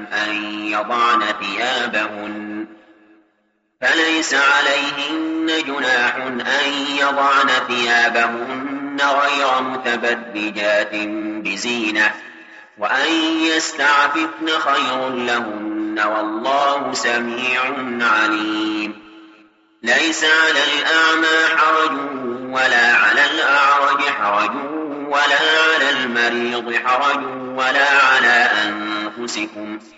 أن يضعن ثيابهن فليس عليهن جناح أن يضعن ثيابهن غير متبرجات بزينة وأن يستعففن خير لهن والله سميع عليم. ليس على الأعمى حرج ولا على الأعرج حرج ولا على المريض حرج ولا على أنفسكم